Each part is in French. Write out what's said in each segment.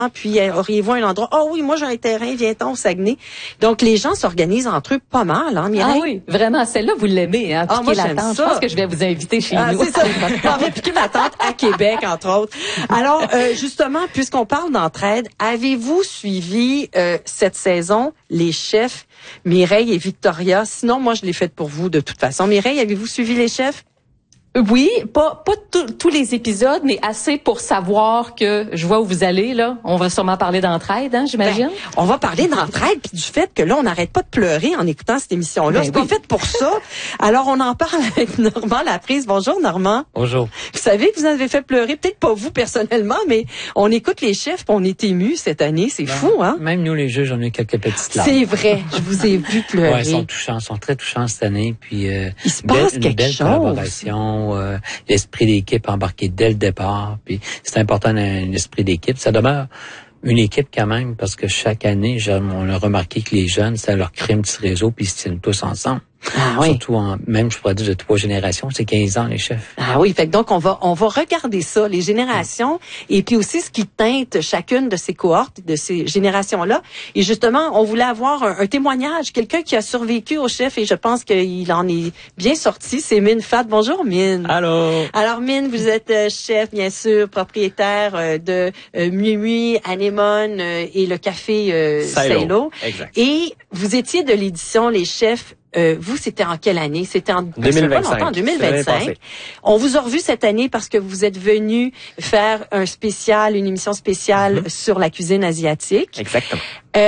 puis auriez-vous un endroit? Oh oui, moi j'ai un terrain, viens-t'en au Saguenay. Donc les gens s'organisent entre eux pas mal, hein, Mireille? Ah oui, vraiment, celle-là, vous l'aimez, hein? Moi la j'aime tente. ça. Je pense que je vais vous inviter chez nous. C'est ça. On va piquer ma tante à Québec, entre autres. Alors, justement, puisqu'on parle d'entraide, avez-vous suivi cette saison les chefs Mireille et Victoria? Sinon, moi, je l'ai faite pour vous de toute façon. Mireille, avez-vous suivi les chefs? Oui, pas tous les épisodes, mais assez pour savoir que je vois où vous allez, là. On va sûrement parler d'entraide, hein, j'imagine? On va parler d'entraide puis du fait que là, on n'arrête pas de pleurer en écoutant cette émission-là. C'est pas fait pour ça. Alors, on en parle avec Normand Laprise. Bonjour, Normand. Bonjour. Vous savez que vous avez fait pleurer, peut-être pas vous personnellement, mais on écoute les chefs puis on est émus cette année. C'est fou, hein? Même nous, les juges, on a eu quelques petites larmes. C'est vrai. Je vous ai vu pleurer. Ouais, ils sont très touchants cette année. Puis, il se passe une belle collaboration. L'esprit d'équipe embarqué dès le départ. Puis c'est important un esprit d'équipe. Ça demeure une équipe quand même, parce que chaque année, on a remarqué que les jeunes, ça leur crée un petit réseau, puis ils se tiennent tous ensemble. Ah oui. Surtout même je pourrais dire de 3 générations, c'est 15 ans les chefs. Ah oui, fait que donc on va regarder ça, les générations, et puis aussi ce qui teinte chacune de ces cohortes, de ces générations-là. Et justement, on voulait avoir un témoignage, quelqu'un qui a survécu au chef, et je pense qu'il en est bien sorti. C'est Mine Fat. Bonjour Mine. Allô. Alors Mine, vous êtes chef, bien sûr, propriétaire de Mui, Anémone et le café Sailo. Exact. Et vous étiez de l'édition Les Chefs. Vous, c'était en quelle année? C'était en 2025. En 2025. On vous a revu cette année parce que vous êtes venu faire une émission spéciale sur la cuisine asiatique. Exactement.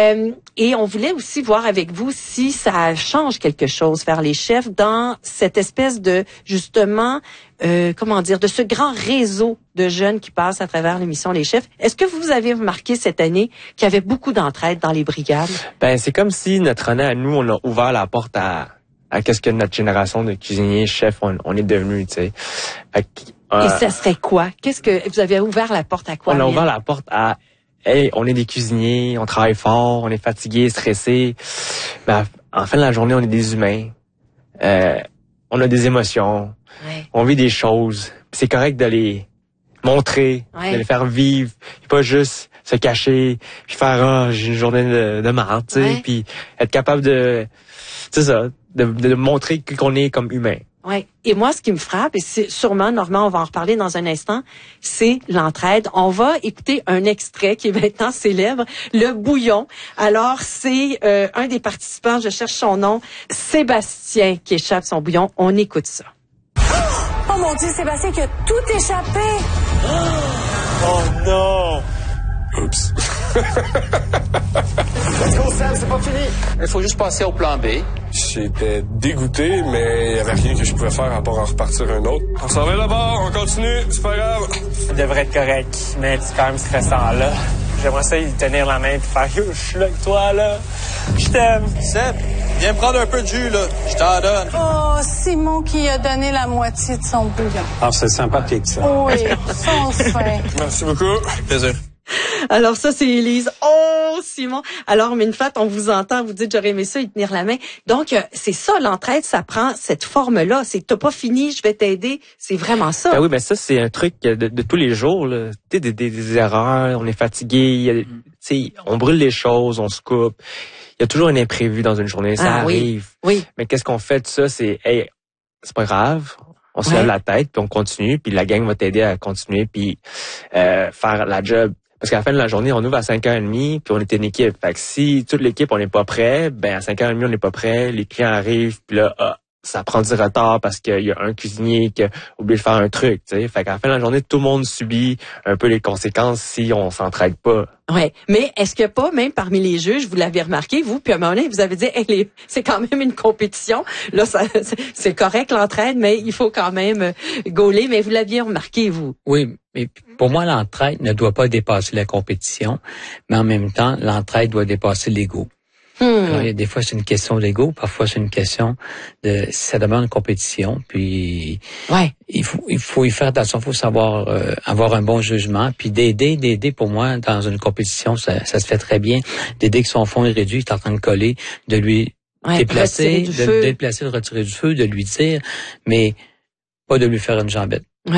Et on voulait aussi voir avec vous si ça change quelque chose, faire les chefs dans cette espèce de, justement, de ce grand réseau de jeunes qui passent à travers l'émission Les Chefs. Est-ce que vous avez remarqué cette année qu'il y avait beaucoup d'entraide dans les brigades? Ben, c'est comme si notre année à nous, on a ouvert la porte à qu'est-ce que notre génération de cuisiniers, chefs, on est devenus, tu sais. Et ça serait quoi? Qu'est-ce que vous avez ouvert la porte à quoi? On a ouvert la porte à, hey, on est des cuisiniers, on travaille fort, on est fatigués, stressés. Ben, en fin de la journée, on est des humains. On a des émotions. Ouais. On vit des choses. C'est correct de les montrer, de les faire vivre, puis pas juste se cacher, puis faire j'ai une journée de marde, tu sais, puis être capable de montrer qu'on est comme humain. Ouais. Et moi, ce qui me frappe, et c'est sûrement, Normand, on va en reparler dans un instant, c'est l'entraide. On va écouter un extrait qui est maintenant célèbre, le bouillon. Alors, c'est un des participants, je cherche son nom, Sébastien, qui échappe son bouillon. On écoute ça. Oh mon Dieu, Sébastien qui a tout échappé! Oh non! Oups. Let's go, Sam, c'est pas fini! Il faut juste passer au plan B. J'étais dégoûté, mais il n'y avait rien que je pouvais faire à part en repartir un autre. On s'en va là-bas, on continue, c'est pas grave. Ça devrait être correct, mais c'est quand même stressant, là. J'aimerais ça, lui tenir la main et faire « Je suis là avec toi, là. Je t'aime. » Seb, viens prendre un peu de jus, là. Je t'en donne. Oh, Simon qui a donné la moitié de son bouillon. Ah, c'est sympathique, ça. Oui, enfin. Merci beaucoup. Plaisir. Alors ça, c'est Élise. Oh, Simon. Alors, Minfat, on vous entend, vous dites, j'aurais aimé ça, y tenir la main. Donc, c'est ça, l'entraide, ça prend cette forme-là. C'est, t'as pas fini, je vais t'aider. C'est vraiment ça. Ben oui, mais ça, c'est un truc de tous les jours, là. Tu sais, des erreurs, on est fatigué, tu sais, on brûle les choses, on se coupe. Il y a toujours un imprévu dans une journée, ça arrive. Oui. Mais qu'est-ce qu'on fait de ça? C'est, hey, c'est pas grave. On se lève la tête, puis on continue, puis la gang va t'aider à continuer, puis faire la job. Parce qu'à la fin de la journée, on ouvre à 5h30, puis on est une équipe. Fait que si toute l'équipe, on n'est pas prêt, ben à 5h30, on n'est pas prêt, les clients arrivent, puis là, ça prend du retard parce qu'il y a un cuisinier qui a oublié de faire un truc, tu sais. Fait qu'à la fin de la journée, tout le monde subit un peu les conséquences si on s'entraide pas. Ouais, mais est-ce que pas, même parmi les juges, vous l'avez remarqué, vous, puis à un moment donné, vous avez dit, hey, c'est quand même une compétition. Là, c'est correct l'entraide, mais il faut quand même gauler. Mais vous l'aviez remarqué, vous. Oui, mais pour moi, l'entraide ne doit pas dépasser la compétition, mais en même temps, l'entraide doit dépasser l'ego. Alors, des fois, c'est une question d'ego, parfois c'est une question de ça demande une compétition, puis il faut y faire attention, il faut savoir avoir un bon jugement, puis d'aider pour moi dans une compétition, ça se fait très bien. D'aider que son fond est réduit, il est en train de coller, de lui déplacer, de retirer du feu, de lui dire, mais pas de lui faire une jambette. Ouais.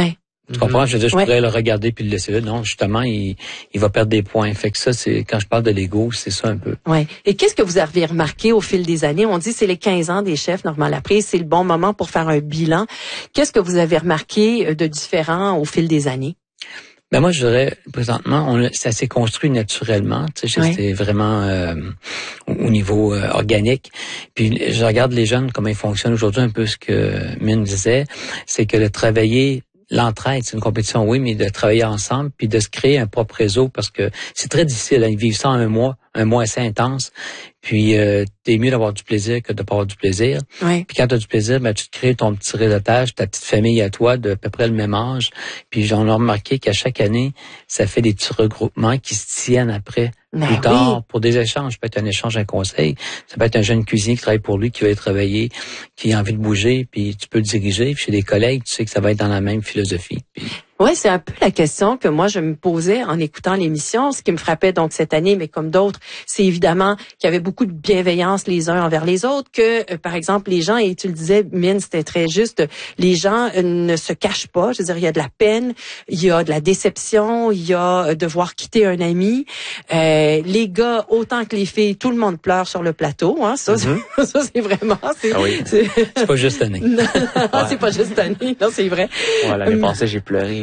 Tu comprends? Je veux dire, je pourrais le regarder puis le laisser là. Non, justement, il va perdre des points. Fait que ça, c'est quand je parle de l'ego, c'est ça un peu. Ouais. Et qu'est-ce que vous avez remarqué au fil des années? On dit c'est les 15 ans des chefs Normand Laprise, c'est le bon moment pour faire un bilan. Qu'est-ce que vous avez remarqué de différent au fil des années? Ben moi, je dirais, présentement, ça s'est construit naturellement. Tu sais, c'était vraiment au niveau organique. Puis je regarde les jeunes, comment ils fonctionnent aujourd'hui, un peu ce que Mine disait, c'est que de travailler l'entraide, c'est une compétition, oui, mais de travailler ensemble, puis de se créer un propre réseau, parce que c'est très difficile à vivre ça en un mois assez intense. Puis t'es mieux d'avoir du plaisir que de pas avoir du plaisir. Oui. Puis quand t'as du plaisir, ben tu te crées ton petit réseautage, ta petite famille à toi de à peu près le même âge. Puis j'en ai remarqué qu'à chaque année, ça fait des petits regroupements qui se tiennent après. Plus tard, pour des échanges. Ça peut être un échange, un conseil. Ça peut être un jeune cuisinier qui travaille pour lui, qui va y travailler, qui a envie de bouger, puis tu peux le diriger. Puis chez des collègues, tu sais que ça va être dans la même philosophie. Puis... Oui, c'est un peu la question que moi je me posais en écoutant l'émission. Ce qui me frappait donc cette année, mais comme d'autres, c'est évidemment qu'il y avait beaucoup de bienveillance les uns envers les autres, que par exemple les gens, et tu le disais, Mine, c'était très juste, les gens ne se cachent pas. Je veux dire, il y a de la peine, il y a de la déception, il y a devoir quitter un ami. Les gars, autant que les filles, tout le monde pleure sur le plateau. Hein, ça, ça c'est vraiment... C'est pas juste année. Non, c'est pas juste année, non, c'est vrai. Ouais, l'année passée, j'ai pleuré.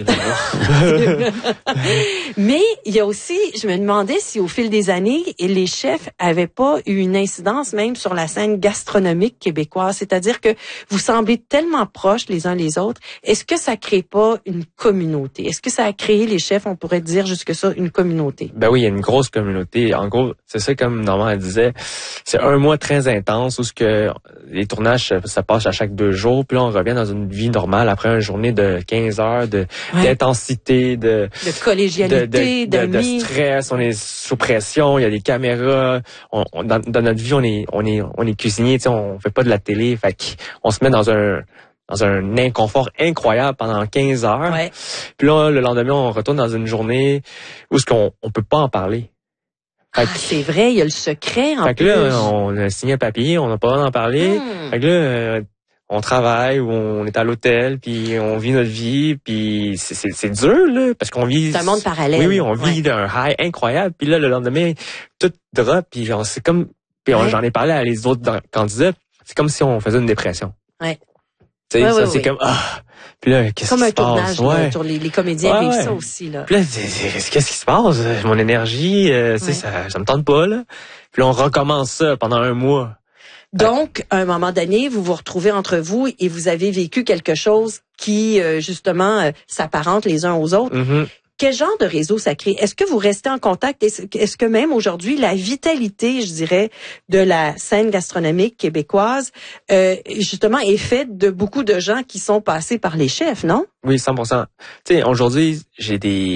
Mais il y a aussi, je me demandais si au fil des années, les chefs avaient pas eu une incidence même sur la scène gastronomique québécoise. C'est-à-dire que vous semblez tellement proches les uns les autres. Est-ce que ça crée pas une communauté? Est-ce que ça a créé, les chefs, on pourrait dire jusque ça, une communauté? Ben oui, il y a une grosse communauté. En gros, c'est ça comme Normand elle disait, c'est un mois très intense où ce que les tournages, ça passe à chaque 2 jours. Puis là, on revient dans une vie normale après une journée de 15 heures d'intensité, de collégialité, de stress. On est sous pression. Il y a des caméras. Dans notre vie, on est cuisinier. Tu sais, on fait pas de la télé. Fait qu'on se met dans un inconfort incroyable pendant 15 heures. Ouais. Puis là, le lendemain, on retourne dans une journée où ce qu'on peut pas en parler. C'est vrai, il y a le secret en plus. Fait que là, on a signé un papier, on n'a pas le droit d'en parler. Fait que là, on travaille ou on est à l'hôtel, puis on vit notre vie, puis c'est dur, là, parce qu'on vit... C'est un monde parallèle. Oui, on vit d'un high incroyable. Puis là, le lendemain, tout drop, puis c'est comme... Puis j'en ai parlé à les autres candidats, c'est comme si on faisait une dépression. Ouais. Tu sais, ça, c'est comme... Puis là, qu'est-ce qui se passe? Comme un tournage, là, les comédiens vivent ça aussi, là. Puis là, qu'est-ce qui se passe? Mon énergie, tu sais, ça me tente pas, là. Puis là, on recommence ça pendant un mois. Donc, à un moment donné, vous vous retrouvez entre vous et vous avez vécu quelque chose qui, justement, s'apparente les uns aux autres. Mm-hmm. Quel genre de réseau ça crée? Est-ce que vous restez en contact? Est-ce que même aujourd'hui, la vitalité, je dirais, de la scène gastronomique québécoise, justement, est faite de beaucoup de gens qui sont passés par les chefs, non? Oui, 100%. Tu sais, aujourd'hui, j'ai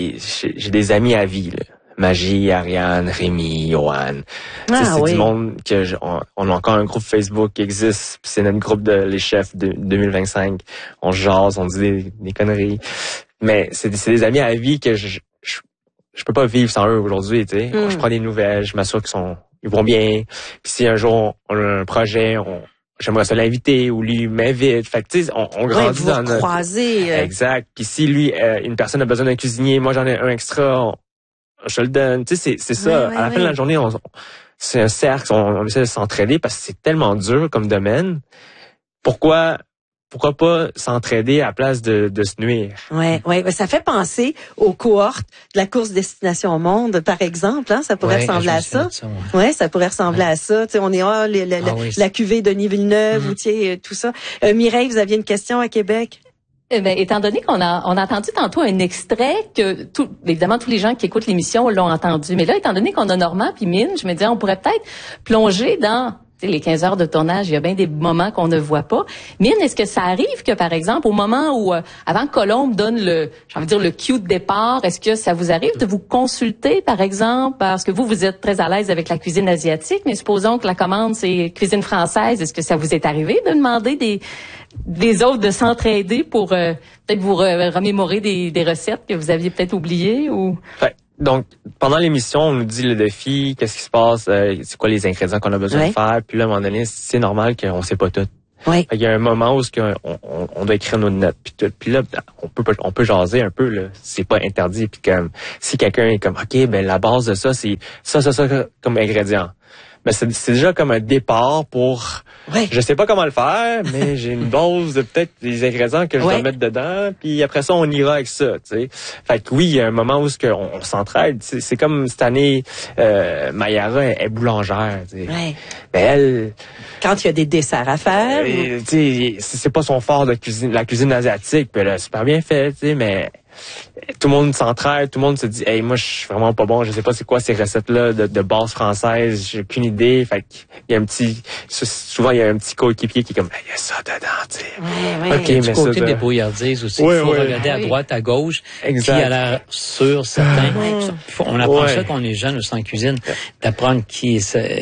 des amis à vie, là. Magie, Ariane, Rémi, Johan. C'est du monde que on a encore un groupe Facebook qui existe. C'est notre groupe de les chefs de 2025. On jase, on dit des conneries. Mais c'est des amis à vie que je peux pas vivre sans eux aujourd'hui, tu sais. Je prends des nouvelles, je m'assure ils vont bien. Puis si un jour on a un projet, j'aimerais ça l'inviter ou lui m'invite. Fait que tu sais, on grandit dans notre... croiser. Exact. Puis si lui, une personne a besoin d'un cuisinier, moi j'en ai un extra, je le donne. Tu sais, c'est ça. À la fin de la journée, c'est un cercle. On essaie de s'entraider parce que c'est tellement dur comme domaine. Pourquoi pas s'entraider à la place de se nuire? Ouais. Ça fait penser aux cohortes de la course Destination au Monde, par exemple. Hein? Ça pourrait ressembler à ça. Ouais, ça pourrait ressembler à ça. Tu sais, on est la cuvée Denis Villeneuve, ou tout ça. Mireille, vous aviez une question à Québec? Étant donné qu'on a entendu tantôt un extrait que évidemment tous les gens qui écoutent l'émission l'ont entendu, mais là, étant donné qu'on a Normand puis Mine, je me disais on pourrait peut-être plonger dans les 15 heures de tournage. Il y a bien des moments qu'on ne voit pas. Mine, est-ce que ça arrive que par exemple au moment où avant que Colombe donne le cue de départ, est-ce que ça vous arrive de vous consulter par exemple parce que vous êtes très à l'aise avec la cuisine asiatique, mais supposons que la commande c'est cuisine française, est-ce que ça vous est arrivé de demander des autres de s'entraider pour peut-être vous remémorer des recettes que vous aviez peut-être oubliées ou... Donc, pendant l'émission, on nous dit le défi, qu'est-ce qui se passe, c'est quoi les ingrédients qu'on a besoin de faire. Puis là, à un moment donné, c'est normal qu'on sait pas tout. Oui. Il y a un moment où on doit écrire nos notes puis tout. Puis là, on peut jaser un peu là. C'est pas interdit. Puis comme si quelqu'un est comme OK, ben la base de ça c'est ça comme ingrédient. Mais c'est déjà comme un départ pour. Ouais. Je sais pas comment le faire, mais j'ai une dose de peut-être des ingrédients que je dois mettre dedans, puis après ça on ira avec ça, tu sais. Fait que oui, il y a un moment où on s'entraide. C'est comme cette année, Mayara est boulangère, tu sais. Ouais. Ben elle. Quand il y a des desserts à faire. Tu sais, c'est pas son fort de la cuisine asiatique, puis elle a super bien fait, tu sais, mais. Tout le monde s'entraide, tout le monde se dit hey, moi je suis vraiment pas bon, je sais pas c'est quoi ces recettes là de base française, j'ai aucune idée. Fait qu'il y a souvent il y a un petit coéquipier qui est comme il y a ça dedans, tu sais. Ouais. OK, mais du côté des débrouillardise aussi, il faut regarder à droite, à gauche, qui a l'air sûr, certain. On apprend ça quand on est jeune aussi en cuisine, d'apprendre qui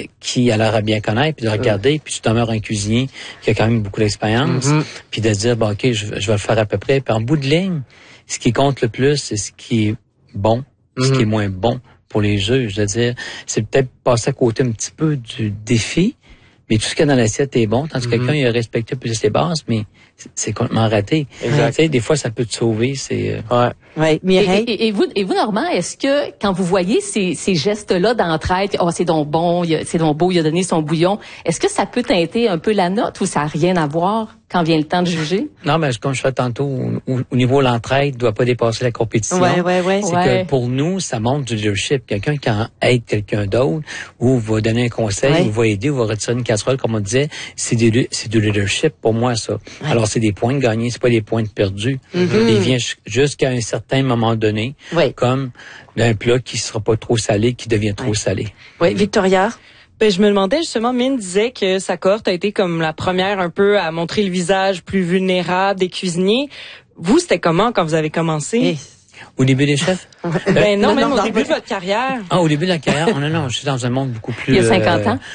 a l'air à bien connaître, puis de regarder, puis tu demeures un cuisinier qui a quand même beaucoup d'expérience, puis de dire bon OK, je vais le faire à peu près, puis en bout de ligne, ce qui compte le plus, c'est ce qui est bon, ce qui est moins bon pour les juges. Je veux dire, c'est peut-être passer à côté un petit peu du défi, mais tout ce qu'il y a dans l'assiette est bon, tandis que quelqu'un il a respecté plus ses bases, mais c'est complètement raté. Exact. Tu sais, des fois, ça peut te sauver. C'est Ouais. Mireille? Et vous, Normand, est-ce que quand vous voyez ces gestes-là d'entraide, c'est donc bon, c'est donc beau, il a donné son bouillon, est-ce que ça peut teinter un peu la note ou ça n'a rien à voir quand vient le temps de juger? Non, mais comme je fais tantôt, au niveau de l'entraide, doit pas dépasser la compétition. Ouais. C'est que pour nous, ça montre du leadership. Quelqu'un qui aide quelqu'un d'autre, ou va donner un conseil, ou va aider, ou va retirer une casserole, comme on disait, c'est du leadership pour moi, ça. Ouais. Alors, c'est des points de gagnés, c'est pas des points de perdus. Il vient jusqu'à un certain moment donné, comme d'un plat qui sera pas trop salé, qui devient trop salé. Oui, Victoria? Ben, je me demandais justement, Mine disait que sa cohorte a été comme la première un peu à montrer le visage plus vulnérable des cuisiniers. Vous, c'était comment quand vous avez commencé? Au début des chefs? Ben non, au début de votre carrière. Ah, au début de la carrière? Non, je suis dans un monde beaucoup plus... Il y a 50 ans?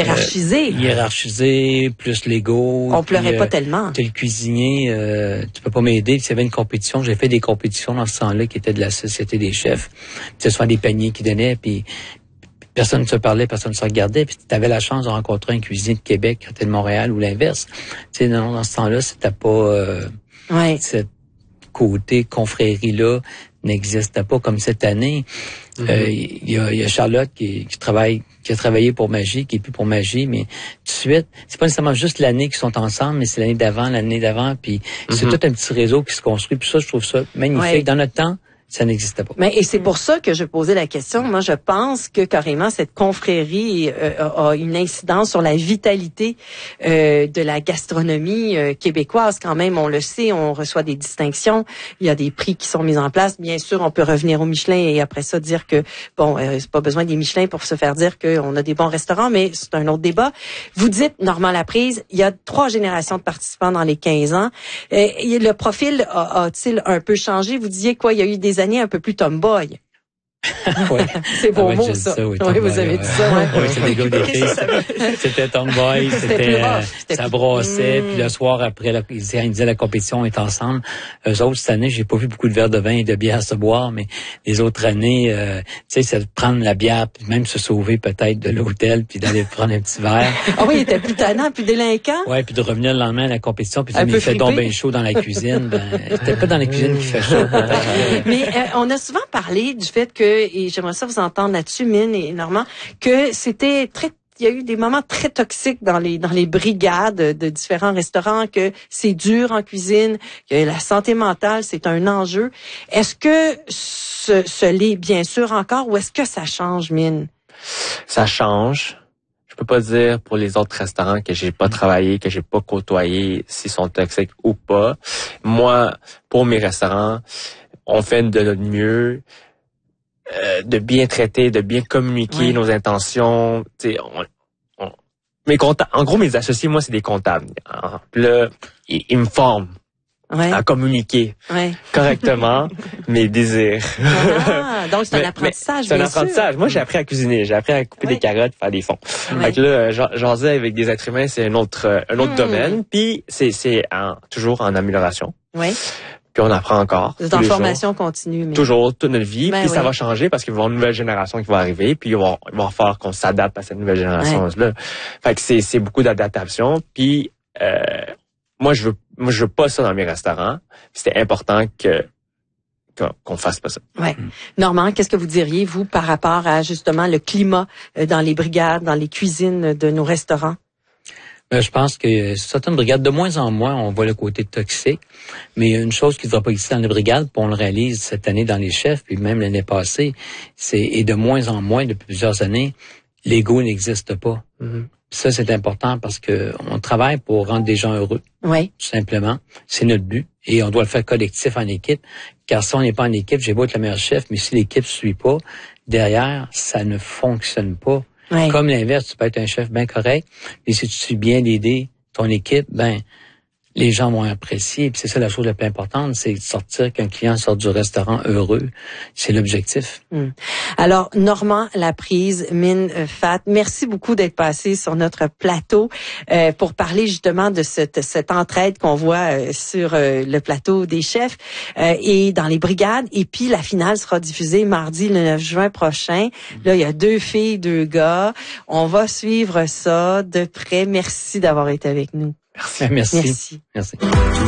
Hiérarchisé, plus légaux. On pleurait pas tellement. T'es le cuisinier, tu peux pas m'aider. S'il y avait une compétition, j'ai fait des compétitions dans ce temps-là qui étaient de la Société des chefs. Ce soit des paniers qui donnaient, puis personne ne se parlait, personne ne se regardait, puis tu avais la chance de rencontrer un cuisinier de Québec quand t'es de Montréal ou l'inverse. Tu sais, dans ce temps-là, c'était pas... cette côté confrérie-là n'existait pas comme cette année. Il y a Charlotte qui a travaillé pour Magie, qui est plus pour Magie, mais tout de suite, c'est pas nécessairement juste l'année qu'ils sont ensemble, mais c'est l'année d'avant, puis c'est tout un petit réseau qui se construit, puis ça, je trouve ça magnifique. Dans notre temps, ça n'existait pas. Mais et c'est pour ça que je posais la question. Moi, je pense que carrément cette confrérie a une incidence sur la vitalité de la gastronomie québécoise. Quand même, on le sait, on reçoit des distinctions. Il y a des prix qui sont mis en place. Bien sûr, on peut revenir au Michelin et après ça dire que c'est pas besoin des Michelin pour se faire dire qu'on a des bons restaurants, mais c'est un autre débat. Vous dites Normand Laprise, il y a 3 générations de participants dans les 15 ans. Le profil a-t-il un peu changé? Vous disiez quoi? Il y a eu des années un peu plus tomboy. C'est beau mot, ça. Oui, vous avez dit ça, Oui, c'était des gars des filles. C'était tomboy, ça brossait, puis le soir après, ils disaient la compétition est ensemble. Eux autres, cette année, j'ai pas vu beaucoup de verres de vin et de bière se boire, mais les autres années, tu sais, c'est de prendre la bière, puis même se sauver peut-être de l'hôtel, puis d'aller prendre un petit verre. Ah oui, il était plus tannant, plus délinquant. Ouais, puis de revenir le lendemain à la compétition, puis il fait donc bien chaud dans la cuisine. C'était pas dans la cuisine qu'il fait chaud. Mais on a souvent parlé du fait que, et j'aimerais ça vous entendre là-dessus, Mine et Normand, que c'était il y a eu des moments très toxiques dans les brigades de différents restaurants, que c'est dur en cuisine, que la santé mentale, c'est un enjeu. Est-ce que ce l'est bien sûr encore, ou est-ce que ça change, Mine? Ça change. Je peux pas dire pour les autres restaurants que j'ai pas travaillé, que j'ai pas côtoyé, s'ils sont toxiques ou pas. Moi, pour mes restaurants, on fait de notre mieux. De bien traiter, de bien communiquer nos intentions. En gros, mes associés, moi, c'est des comptables. Puis là, ils me forment à communiquer correctement mes désirs. Donc, c'est un apprentissage, c'est un apprentissage. Moi, j'ai appris à cuisiner. J'ai appris à couper des carottes, faire des fonds. Fait que là, jaser avec des êtres humains, c'est un autre domaine. Puis, c'est toujours en amélioration. Puis on apprend encore. C'est en formation continue. Mais... Toujours, toute notre vie. Puis ça va changer parce qu'il va y avoir une nouvelle génération qui va arriver. Puis il va falloir qu'on s'adapte à cette nouvelle génération-là. Fait que c'est beaucoup d'adaptation. Puis moi je veux pas ça dans mes restaurants. C'était important qu'on fasse pas ça. Ouais. Normand, qu'est-ce que vous diriez, vous, par rapport à justement le climat dans les brigades, dans les cuisines de nos restaurants? Je pense que certaines brigades, de moins en moins, on voit le côté toxique. Mais une chose qui ne doit pas exister dans les brigades, puis on le réalise cette année dans les chefs, puis même l'année passée, et de moins en moins, depuis plusieurs années, l'ego n'existe pas. Mm-hmm. Ça, c'est important parce que on travaille pour rendre des gens heureux. Oui. Tout simplement. C'est notre but. Et on doit le faire collectif en équipe. Car si on n'est pas en équipe, j'ai beau être le meilleur chef, mais si l'équipe ne suit pas, derrière, ça ne fonctionne pas. Oui. Comme l'inverse, tu peux être un chef bien correct, et si tu suis bien l'idée, ton équipe, les gens vont apprécier. Puis c'est ça la chose la plus importante, c'est de sortir, qu'un client sorte du restaurant heureux. C'est l'objectif. Alors, Normand Laprise, Min Pfatt, merci beaucoup d'être passé sur notre plateau pour parler justement de cette entraide qu'on voit sur le plateau des chefs et dans les brigades. Et puis, la finale sera diffusée mardi le 9 juin prochain. Là, il y a 2 filles, 2 gars. On va suivre ça de près. Merci d'avoir été avec nous. Merci.